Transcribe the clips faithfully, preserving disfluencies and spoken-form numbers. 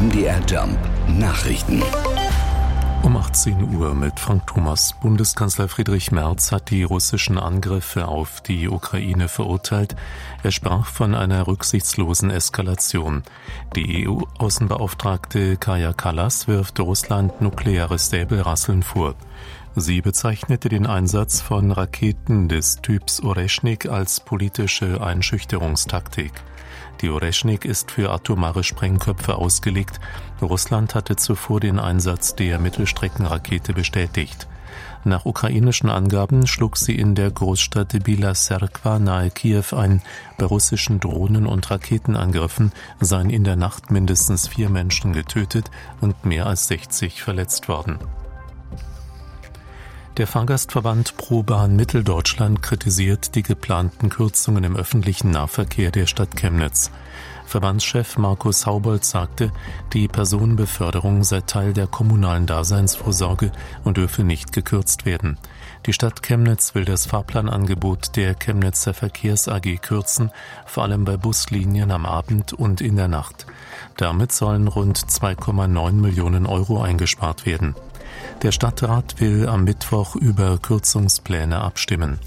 M D R Jump Nachrichten. Um achtzehn Uhr mit Frank Thomas. Bundeskanzler Friedrich Merz hat die russischen Angriffe auf die Ukraine verurteilt. Er sprach von einer rücksichtslosen Eskalation. Die E U-Außenbeauftragte Kaja Kallas wirft Russland nukleares Säbelrasseln vor. Sie bezeichnete den Einsatz von Raketen des Typs Oreschnik als politische Einschüchterungstaktik. Die Oreschnik ist für atomare Sprengköpfe ausgelegt. Russland hatte zuvor den Einsatz der Mittelstreckenrakete bestätigt. Nach ukrainischen Angaben schlug sie in der Großstadt Bila Tserkva nahe Kiew ein. Bei russischen Drohnen- und Raketenangriffen seien in der Nacht mindestens vier Menschen getötet und mehr als sechzig verletzt worden. Der Fahrgastverband ProBahn Mitteldeutschland kritisiert die geplanten Kürzungen im öffentlichen Nahverkehr der Stadt Chemnitz. Verbandschef Markus Haubold sagte, die Personenbeförderung sei Teil der kommunalen Daseinsvorsorge und dürfe nicht gekürzt werden. Die Stadt Chemnitz will das Fahrplanangebot der Chemnitzer Verkehrs A G kürzen, vor allem bei Buslinien am Abend und in der Nacht. Damit sollen rund zwei Komma neun Millionen Euro eingespart werden. Der Stadtrat will am Mittwoch über Kürzungspläne abstimmen.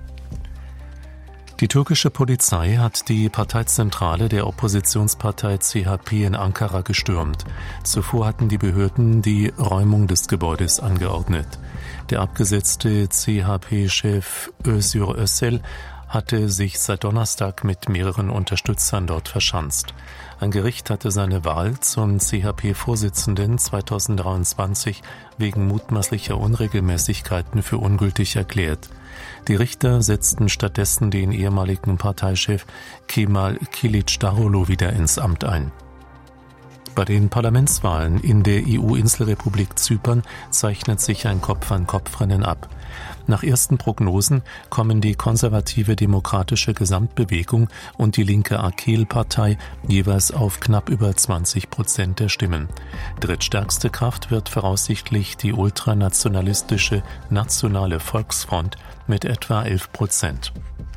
Die türkische Polizei hat die Parteizentrale der Oppositionspartei C H P in Ankara gestürmt. Zuvor hatten die Behörden die Räumung des Gebäudes angeordnet. Der abgesetzte C H P-Chef Özgür Özel hatte sich seit Donnerstag mit mehreren Unterstützern dort verschanzt. Ein Gericht hatte seine Wahl zum C H P-Vorsitzenden zweitausenddreiundzwanzig wegen mutmaßlicher Unregelmäßigkeiten für ungültig erklärt. Die Richter setzten stattdessen den ehemaligen Parteichef Kemal Kılıçdaroğlu wieder ins Amt ein. Bei den Parlamentswahlen in der E U-Inselrepublik Zypern zeichnet sich ein Kopf-an-Kopf-Rennen ab. Nach ersten Prognosen kommen die konservative Demokratische Gesamtbewegung und die linke Akel-Partei jeweils auf knapp über zwanzig Prozent der Stimmen. Drittstärkste Kraft wird voraussichtlich die ultranationalistische Nationale Volksfront mit etwa elf Prozent.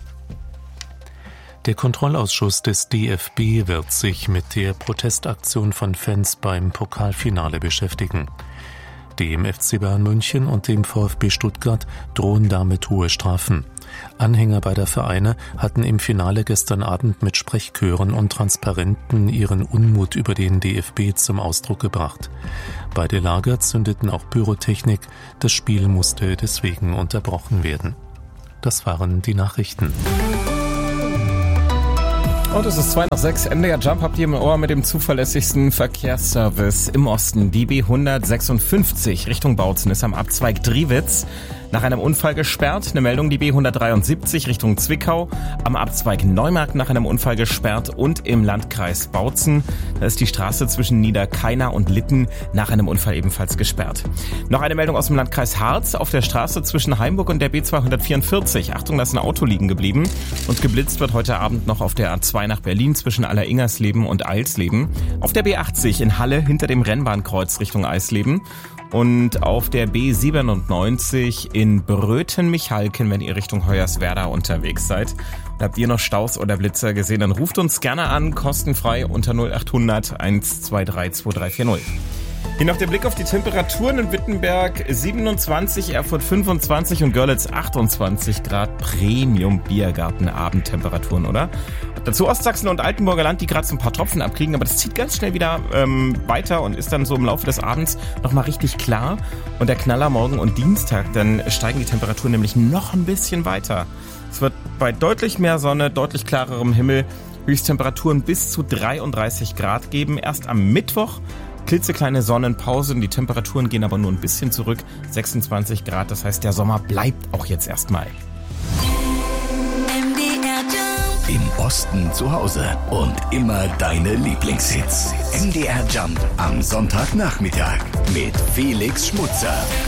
Der Kontrollausschuss des D F B wird sich mit der Protestaktion von Fans beim Pokalfinale beschäftigen. Dem F C Bayern München und dem VfB Stuttgart drohen damit hohe Strafen. Anhänger beider Vereine hatten im Finale gestern Abend mit Sprechchören und Transparenten ihren Unmut über den D F B zum Ausdruck gebracht. Beide Lager zündeten auch Pyrotechnik, das Spiel musste deswegen unterbrochen werden. Das waren die Nachrichten. Und es ist zwei nach sechs. M D R Jump habt ihr im Ohr mit dem zuverlässigsten Verkehrsservice im Osten. Die B hundertsechsundfünfzig Richtung Bautzen ist am Abzweig Driwitz nach einem Unfall gesperrt. Eine Meldung, die B hundertdreiundsiebzig Richtung Zwickau am Abzweig Neumarkt nach einem Unfall gesperrt und im Landkreis Bautzen. Da ist die Straße zwischen Niederkaina und Litten nach einem Unfall ebenfalls gesperrt. Noch eine Meldung aus dem Landkreis Harz auf der Straße zwischen Heimburg und der B zweihundertvierundvierzig. Achtung, da ist ein Auto liegen geblieben und geblitzt wird heute Abend noch auf der A zwei nach Berlin zwischen Alleringersleben und Eilsleben. Auf der B achtzig in Halle hinter dem Rennbahnkreuz Richtung Eisleben. Und auf der B siebenundneunzig in Bröthen-Michalken, wenn ihr Richtung Hoyerswerda unterwegs seid. Und habt ihr noch Staus oder Blitzer gesehen, dann ruft uns gerne an, kostenfrei unter null achthundert eins zwei drei zwei drei vier null. Hier noch der Blick auf die Temperaturen in Wittenberg, siebenundzwanzig, Erfurt fünfundzwanzig und Görlitz achtundzwanzig Grad, Premium-Biergarten-Abendtemperaturen, oder? Dazu Ostsachsen und Altenburger Land, die gerade so ein paar Tropfen abkriegen, aber das zieht ganz schnell wieder ähm, weiter und ist dann so im Laufe des Abends nochmal richtig klar. Und der Knaller morgen und Dienstag, dann steigen die Temperaturen nämlich noch ein bisschen weiter. Es wird bei deutlich mehr Sonne, deutlich klarerem Himmel Höchsttemperaturen bis zu dreiunddreißig Grad geben. Erst am Mittwoch klitzekleine Sonnenpause, die Temperaturen gehen aber nur ein bisschen zurück, sechsundzwanzig Grad, das heißt, der Sommer bleibt auch jetzt erstmal. Im Osten zu Hause und immer deine Lieblingshits. M D R Jump am Sonntagnachmittag mit Felix Schmutzer.